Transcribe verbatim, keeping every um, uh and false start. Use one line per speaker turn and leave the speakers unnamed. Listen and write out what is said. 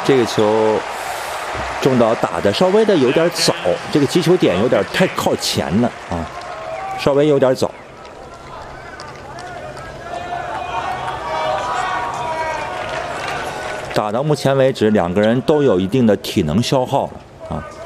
这个球中岛打的稍微的有点早，这个击球点有点太靠前了啊，稍微有点早。打到目前为止，两个人都有一定的体能消耗了啊。